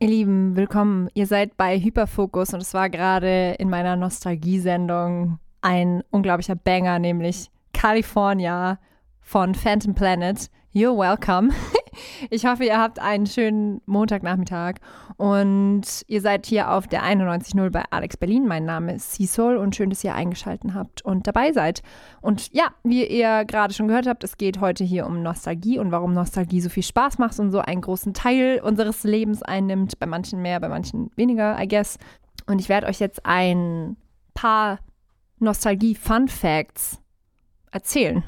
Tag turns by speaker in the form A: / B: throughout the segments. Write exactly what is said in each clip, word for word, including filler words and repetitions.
A: Ihr Lieben, willkommen. Ihr seid bei Hyperfokus und es war gerade in meiner Nostalgie-Sendung ein unglaublicher Banger, nämlich California von Phantom Planet. You're welcome. Ich hoffe, ihr habt einen schönen Montagnachmittag und ihr seid hier auf der einundneunzig Komma null bei Alex Berlin. Mein Name ist Sisol und schön, dass ihr eingeschaltet habt und dabei seid. Und ja, wie ihr gerade schon gehört habt, es geht heute hier um Nostalgie und warum Nostalgie so viel Spaß macht und so einen großen Teil unseres Lebens einnimmt. Bei manchen mehr, bei manchen weniger, I guess. Und ich werde euch jetzt ein paar Nostalgie-Fun-Facts erzählen.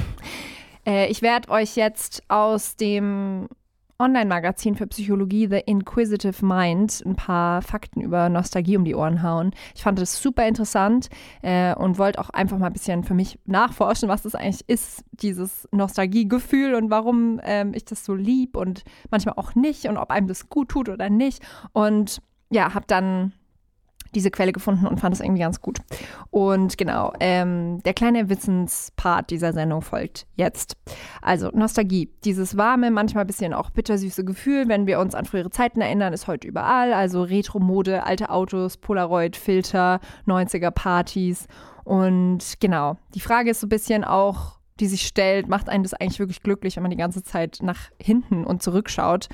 A: Ich werde euch jetzt aus dem Online-Magazin für Psychologie The Inquisitive Mind ein paar Fakten über Nostalgie um die Ohren hauen. Ich fand das super interessant äh, und wollte auch einfach mal ein bisschen für mich nachforschen, was das eigentlich ist, dieses Nostalgiegefühl und warum ähm, ich das so lieb und manchmal auch nicht und ob einem das gut tut oder nicht. Und ja, habe dann diese Quelle gefunden und fand es irgendwie ganz gut. Und genau, ähm, der kleine Wissenspart dieser Sendung folgt jetzt. Also Nostalgie, dieses warme, manchmal ein bisschen auch bittersüße Gefühl, wenn wir uns an frühere Zeiten erinnern, ist heute überall. Also Retro-Mode, alte Autos, Polaroid-Filter, neunziger-Partys. Und genau, die Frage ist so ein bisschen auch, die sich stellt, macht einen das eigentlich wirklich glücklich, wenn man die ganze Zeit nach hinten und zurückschaut?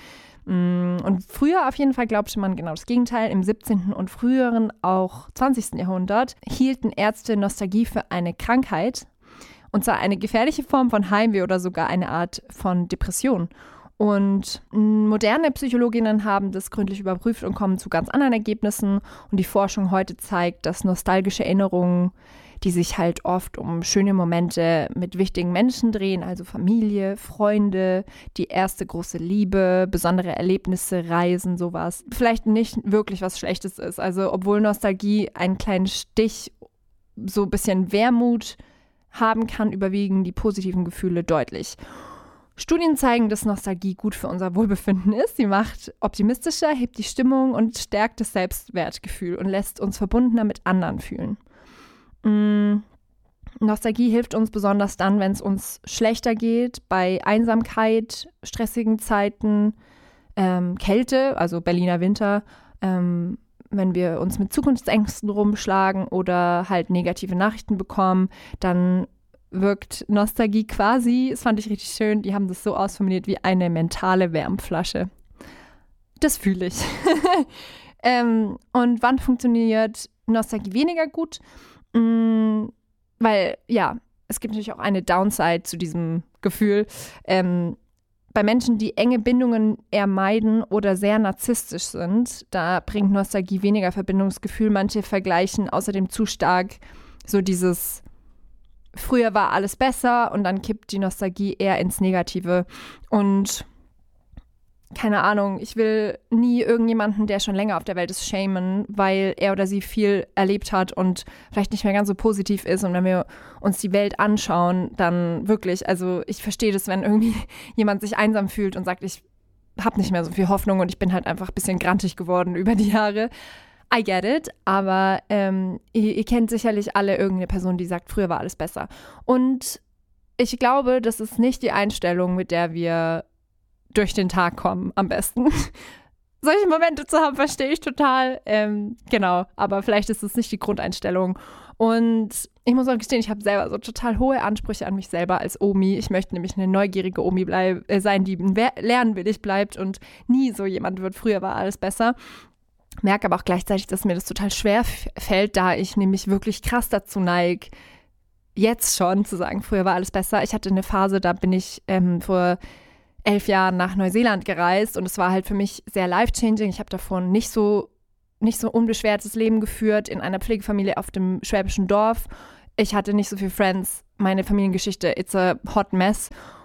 A: Und früher auf jeden Fall glaubte man genau das Gegenteil. Im siebzehnten und früheren, auch zwanzigsten Jahrhundert, hielten Ärzte Nostalgie für eine Krankheit. Und zwar eine gefährliche Form von Heimweh oder sogar eine Art von Depression. Und moderne Psychologinnen haben das gründlich überprüft und kommen zu ganz anderen Ergebnissen. Und die Forschung heute zeigt, dass nostalgische Erinnerungen, die sich halt oft um schöne Momente mit wichtigen Menschen drehen, also Familie, Freunde, die erste große Liebe, besondere Erlebnisse, Reisen, sowas, vielleicht nicht wirklich was Schlechtes ist. Also obwohl Nostalgie einen kleinen Stich, so ein bisschen Wermut haben kann, überwiegen die positiven Gefühle deutlich. Studien zeigen, dass Nostalgie gut für unser Wohlbefinden ist. Sie macht optimistischer, hebt die Stimmung und stärkt das Selbstwertgefühl und lässt uns verbundener mit anderen fühlen. Mm, Nostalgie hilft uns besonders dann, wenn es uns schlechter geht, bei Einsamkeit, stressigen Zeiten, ähm, Kälte, also Berliner Winter, ähm, wenn wir uns mit Zukunftsängsten rumschlagen oder halt negative Nachrichten bekommen, dann wirkt Nostalgie quasi, das fand ich richtig schön, die haben das so ausformuliert, wie eine mentale Wärmflasche. Das fühle ich. ähm, und wann funktioniert Nostalgie weniger gut? Mm, weil, ja, es gibt natürlich auch eine Downside zu diesem Gefühl. Ähm, bei Menschen, die enge Bindungen eher meiden oder sehr narzisstisch sind, da bringt Nostalgie weniger Verbindungsgefühl. Manche vergleichen außerdem zu stark so dieses früher war alles besser und dann kippt die Nostalgie eher ins Negative. Und keine Ahnung, ich will nie irgendjemanden, der schon länger auf der Welt ist, shamen, weil er oder sie viel erlebt hat und vielleicht nicht mehr ganz so positiv ist. Und wenn wir uns die Welt anschauen, dann wirklich, also ich verstehe das, wenn irgendwie jemand sich einsam fühlt und sagt, ich habe nicht mehr so viel Hoffnung und ich bin halt einfach ein bisschen grantig geworden über die Jahre. I get it, aber ähm, ihr, ihr kennt sicherlich alle irgendeine Person, die sagt, früher war alles besser. Und ich glaube, das ist nicht die Einstellung, mit der wir durch den Tag kommen, am besten. Solche Momente zu haben, verstehe ich total. Ähm, genau, aber vielleicht ist es nicht die Grundeinstellung. Und ich muss auch gestehen, ich habe selber so total hohe Ansprüche an mich selber als Omi. Ich möchte nämlich eine neugierige Omi bleib, äh, sein, die lernwillig bleibt und nie so jemand wird, früher war alles besser. Merke aber auch gleichzeitig, dass mir das total schwer fällt, da ich nämlich wirklich krass dazu neige, jetzt schon zu sagen, früher war alles besser. Ich hatte eine Phase, da bin ich ähm, vor elf Jahren nach Neuseeland gereist und es war halt für mich sehr life-changing. Ich habe davon nicht so, nicht so unbeschwertes Leben geführt in einer Pflegefamilie auf dem schwäbischen Dorf. Ich hatte nicht so viele Friends. Meine Familiengeschichte, it's a hot mess.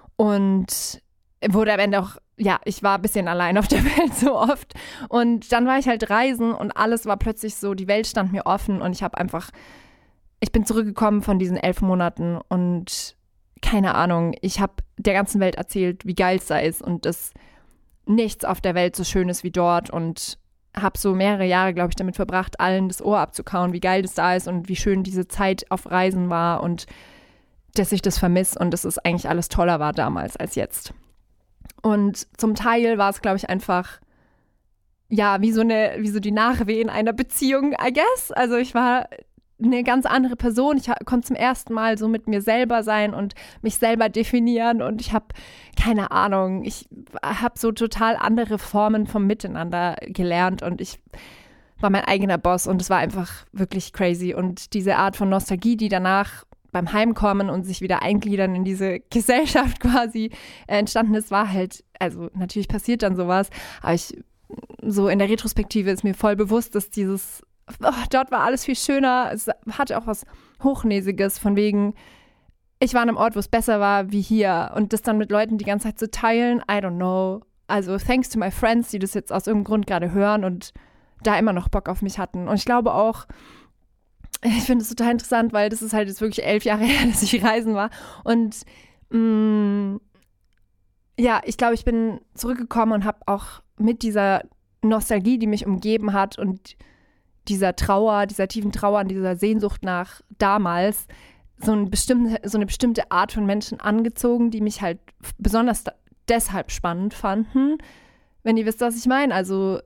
A: Und wurde am Ende auch, ja, ich war ein bisschen allein auf der Welt so oft. Und dann war ich halt reisen und alles war plötzlich so, die Welt stand mir offen und ich habe einfach, ich bin zurückgekommen von diesen elf Monaten und keine Ahnung, ich habe der ganzen Welt erzählt, wie geil es da ist und dass nichts auf der Welt so schön ist wie dort und habe so mehrere Jahre, glaube ich, damit verbracht, allen das Ohr abzukauen, wie geil das da ist und wie schön diese Zeit auf Reisen war und dass ich das vermisse und dass es eigentlich alles toller war damals als jetzt. Und zum Teil war es, glaube ich, einfach ja, wie so eine, wie so die Nachwehen einer Beziehung, I guess. Also ich war eine ganz andere Person. Ich konnte zum ersten Mal so mit mir selber sein und mich selber definieren und ich habe, keine Ahnung, ich habe so total andere Formen vom Miteinander gelernt und ich war mein eigener Boss und es war einfach wirklich crazy. Und diese Art von Nostalgie, die danach beim Heimkommen und sich wieder eingliedern in diese Gesellschaft quasi äh, entstanden ist, war halt, also natürlich passiert dann sowas, aber ich, so in der Retrospektive ist mir voll bewusst, dass dieses, oh, dort war alles viel schöner, es hatte auch was Hochnäsiges von wegen, ich war an einem Ort, wo es besser war wie hier und das dann mit Leuten die ganze Zeit zu teilen, I don't know. Also thanks to my friends, die das jetzt aus irgendeinem Grund gerade hören und da immer noch Bock auf mich hatten. Und ich glaube auch, ich finde es total interessant, weil das ist halt jetzt wirklich elf Jahre her, dass ich reisen war. Und mh, ja, ich glaube, ich bin zurückgekommen und habe auch mit dieser Nostalgie, die mich umgeben hat und dieser Trauer, dieser tiefen Trauer und dieser Sehnsucht nach damals so, ein bestimmte, so eine bestimmte Art von Menschen angezogen, die mich halt besonders da- deshalb spannend fanden, wenn ihr wisst, was ich meine. Also,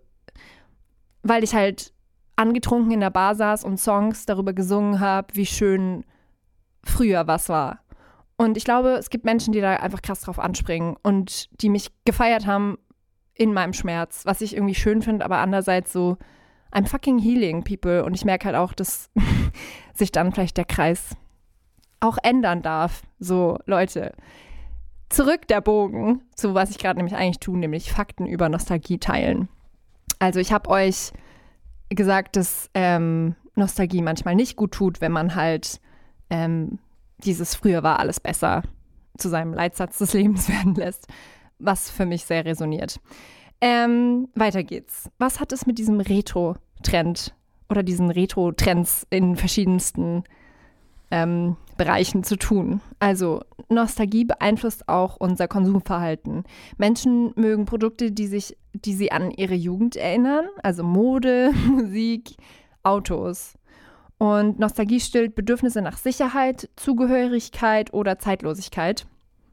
A: weil ich halt angetrunken in der Bar saß und Songs darüber gesungen habe, wie schön früher was war. Und ich glaube, es gibt Menschen, die da einfach krass drauf anspringen und die mich gefeiert haben in meinem Schmerz, was ich irgendwie schön finde, aber andererseits so, I'm fucking healing people. Und ich merke halt auch, dass sich dann vielleicht der Kreis auch ändern darf. So, Leute, zurück der Bogen zu was ich gerade nämlich eigentlich tue, nämlich Fakten über Nostalgie teilen. Also ich habe euch gesagt, dass ähm, Nostalgie manchmal nicht gut tut, wenn man halt ähm, dieses früher war alles besser zu seinem Leitsatz des Lebens werden lässt, was für mich sehr resoniert. Ähm, weiter geht's. Was hat es mit diesem Retro-Trend oder diesen Retro-Trends in verschiedensten ähm, Bereichen zu tun? Also Nostalgie beeinflusst auch unser Konsumverhalten. Menschen mögen Produkte, die sich, die sie an ihre Jugend erinnern, also Mode, Musik, Autos. Und Nostalgie stillt Bedürfnisse nach Sicherheit, Zugehörigkeit oder Zeitlosigkeit.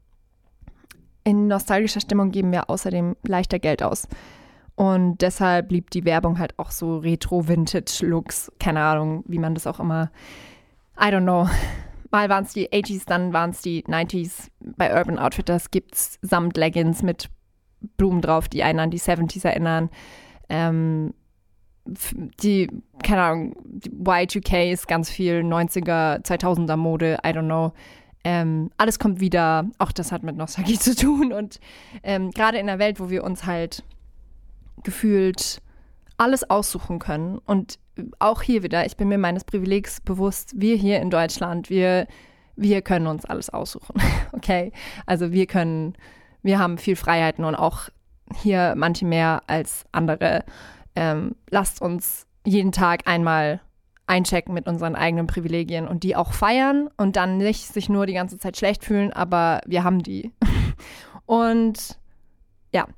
A: In nostalgischer Stimmung geben wir außerdem leichter Geld aus. Und deshalb liebt die Werbung halt auch so Retro-Vintage-Looks. Keine Ahnung, wie man das auch immer, I don't know. Mal waren es die achtziger, dann waren es die neunziger. Bei Urban Outfitters gibt es Samt-Leggings mit Blumen drauf, die einen an die siebziger erinnern. Ähm, die, keine Ahnung, die Y zwei K ist ganz viel neunziger, zweitausender Mode, I don't know. Ähm, alles kommt wieder, auch das hat mit Nostalgie zu tun. Und ähm, gerade in einer Welt, wo wir uns halt gefühlt alles aussuchen können und auch hier wieder, ich bin mir meines Privilegs bewusst, wir hier in Deutschland, wir, wir können uns alles aussuchen, okay? Also wir können, wir haben viel Freiheiten und auch hier manche mehr als andere. Ähm, lasst uns jeden Tag einmal einchecken mit unseren eigenen Privilegien und die auch feiern und dann nicht sich nur die ganze Zeit schlecht fühlen, aber wir haben die. Und ja,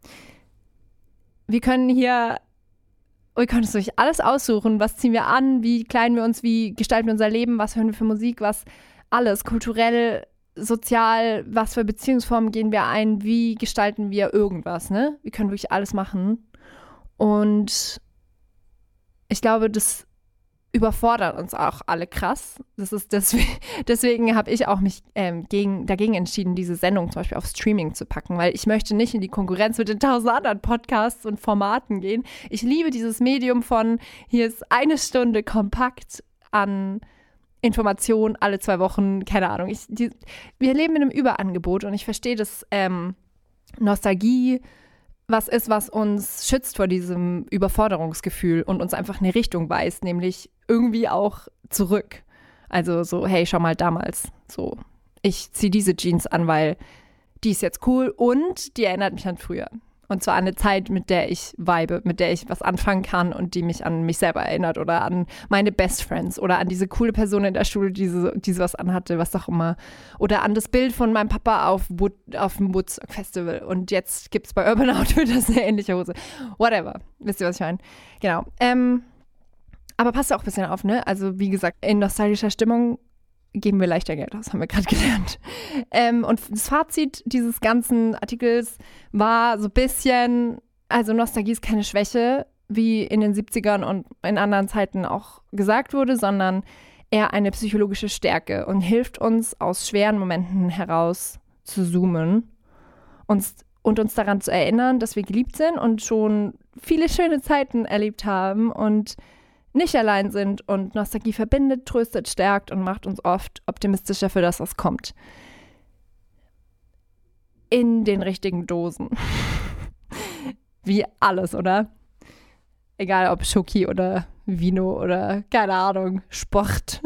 A: wir können hier wir können uns durch alles aussuchen, was ziehen wir an, wie kleiden wir uns, wie gestalten wir unser Leben, was hören wir für Musik, was alles, kulturell, sozial, was für Beziehungsformen gehen wir ein, wie gestalten wir irgendwas, ne? Wir können wirklich alles machen und ich glaube, das überfordert uns auch alle krass. Das ist deswegen, deswegen habe ich auch mich ähm, gegen, dagegen entschieden, diese Sendung zum Beispiel auf Streaming zu packen, weil ich möchte nicht in die Konkurrenz mit den tausend anderen Podcasts und Formaten gehen. Ich liebe dieses Medium von, hier ist eine Stunde kompakt an Informationen alle zwei Wochen, keine Ahnung. Ich, die, wir leben in einem Überangebot und ich verstehe, dass ähm, Nostalgie was ist, was uns schützt vor diesem Überforderungsgefühl und uns einfach eine Richtung weist, nämlich irgendwie auch zurück. Also so, hey, schau mal damals, so, ich ziehe diese Jeans an, weil die ist jetzt cool und die erinnert mich an früher. Und zwar an eine Zeit, mit der ich vibe, mit der ich was anfangen kann und die mich an mich selber erinnert oder an meine Best Friends oder an diese coole Person in der Schule, die, so, die sowas anhatte, was auch immer. Oder an das Bild von meinem Papa auf, Wood, auf dem Woodstock Festival. Und jetzt gibt es bei Urban Outfitters eine ähnliche Hose. Whatever. Wisst ihr, was ich meine? Genau. Ähm, aber passt auch ein bisschen auf, ne? Also wie gesagt, in nostalgischer Stimmung geben wir leichter Geld aus, haben wir gerade gelernt. Ähm, und das Fazit dieses ganzen Artikels war so ein bisschen, also Nostalgie ist keine Schwäche, wie in den siebzigern und in anderen Zeiten auch gesagt wurde, sondern eher eine psychologische Stärke und hilft uns, aus schweren Momenten heraus zu zoomen uns, und uns daran zu erinnern, dass wir geliebt sind und schon viele schöne Zeiten erlebt haben und nicht allein sind. Und Nostalgie verbindet, tröstet, stärkt und macht uns oft optimistischer für das, was kommt. In den richtigen Dosen. Wie alles, oder? Egal ob Schoki oder Vino oder, keine Ahnung, Sport.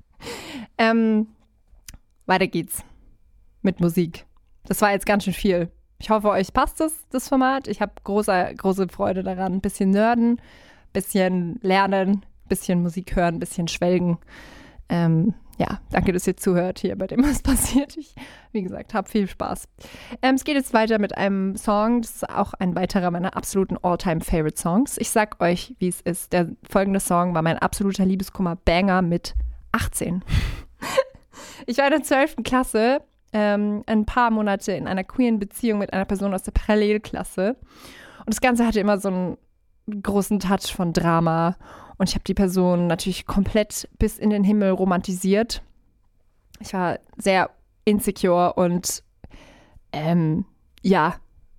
A: ähm, weiter geht's mit Musik. Das war jetzt ganz schön viel. Ich hoffe, euch passt das, das Format. Ich habe große, große Freude daran. Ein bisschen nerden, bisschen lernen, bisschen Musik hören, ein bisschen schwelgen. Ähm, ja, danke, dass ihr zuhört hier bei dem, was passiert. Ich, wie gesagt, habe viel Spaß. Ähm, es geht jetzt weiter mit einem Song. Das ist auch ein weiterer meiner absoluten All-Time-Favorite-Songs. Ich sag euch, wie es ist. Der folgende Song war mein absoluter Liebeskummer-Banger mit achtzehn. Ich war in der zwölften Klasse, ähm, ein paar Monate in einer queeren Beziehung mit einer Person aus der Parallelklasse. Und das Ganze hatte immer so einen großen Touch von Drama. Und ich habe die Person natürlich komplett bis in den Himmel romantisiert. Ich war sehr insecure und ähm, ja,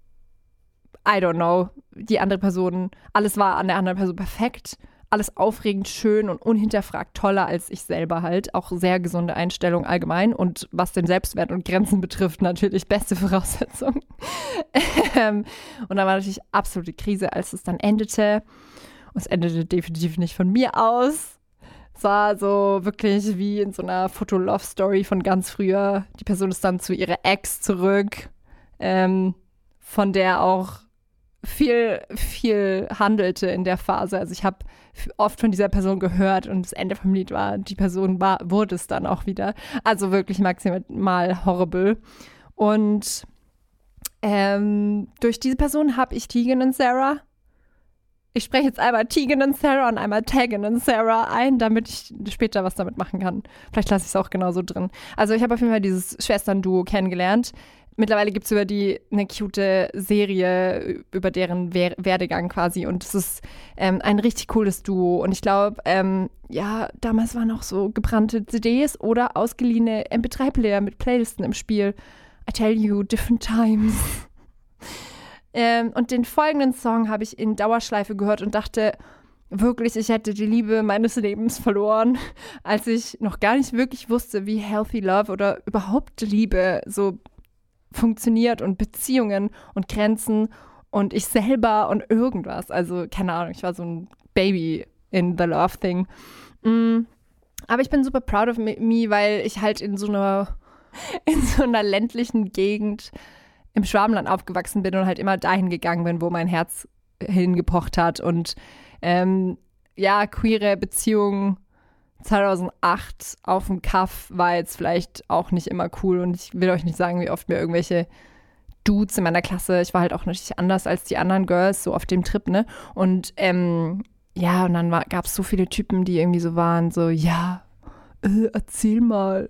A: I don't know, die andere Person, alles war an der anderen Person perfekt, alles aufregend, schön und unhinterfragt toller als ich selber halt. Auch sehr gesunde Einstellung allgemein und was den Selbstwert und Grenzen betrifft, natürlich beste Voraussetzung. ähm, und da war natürlich absolute Krise, als es dann endete. Und es endete definitiv nicht von mir aus. Es war so wirklich wie in so einer Foto-Love-Story von ganz früher. Die Person ist dann zu ihrer Ex zurück, ähm, von der auch viel, viel handelte in der Phase. Also ich habe oft von dieser Person gehört und das Ende vom Lied war, die Person war, wurde es dann auch wieder. Also wirklich maximal horrible. Und ähm, durch diese Person habe ich Tegan und Sarah. Ich spreche jetzt einmal Tegan und Sarah und einmal Tegan und Sarah ein, damit ich später was damit machen kann. Vielleicht lasse ich es auch genauso drin. Also ich habe auf jeden Fall dieses Schwestern-Duo kennengelernt. Mittlerweile gibt es über die eine cute Serie, über deren Wer- Werdegang quasi. Und es ist ähm, ein richtig cooles Duo. Und ich glaube, ähm, ja, damals waren auch so gebrannte C Ds oder ausgeliehene M P drei Player mit Playlisten im Spiel. I tell you, different times. Ähm, und den folgenden Song habe ich in Dauerschleife gehört und dachte wirklich, ich hätte die Liebe meines Lebens verloren, als ich noch gar nicht wirklich wusste, wie Healthy Love oder überhaupt Liebe so funktioniert und Beziehungen und Grenzen und ich selber und irgendwas. Also keine Ahnung, ich war so ein Baby in the Love Thing. Mm, aber ich bin super proud of me, weil ich halt in so einer, in so einer ländlichen Gegend im Schwabenland aufgewachsen bin und halt immer dahin gegangen bin, wo mein Herz hingepocht hat. Und ähm, ja, queere Beziehungen zweitausendacht auf dem Kaff war jetzt vielleicht auch nicht immer cool. Und ich will euch nicht sagen, wie oft mir irgendwelche Dudes in meiner Klasse, ich war halt auch natürlich anders als die anderen Girls, so auf dem Trip, ne? Und ähm, ja, und dann gab es so viele Typen, die irgendwie so waren, so, ja, äh, erzähl mal.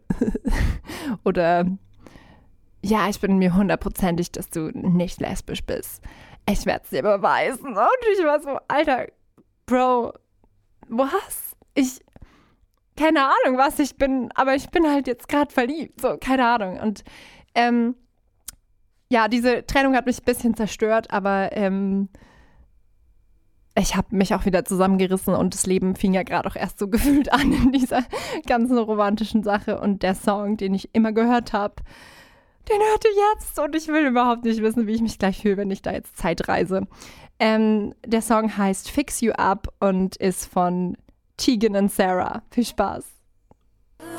A: Oder ja, ich bin mir hundertprozentig, dass du nicht lesbisch bist. Ich werde es dir beweisen. Und ich war so, Alter, Bro, was? Ich, keine Ahnung, was ich bin, aber ich bin halt jetzt gerade verliebt. So, keine Ahnung. Und ähm, ja, diese Trennung hat mich ein bisschen zerstört, aber ähm, ich habe mich auch wieder zusammengerissen und das Leben fing ja gerade auch erst so gefühlt an in dieser ganzen romantischen Sache. Und der Song, den ich immer gehört habe, den hörte jetzt und ich will überhaupt nicht wissen, wie ich mich gleich fühle, wenn ich da jetzt Zeit reise. Ähm, der Song heißt Fix You Up und ist von Tegan und Sarah. Viel Spaß.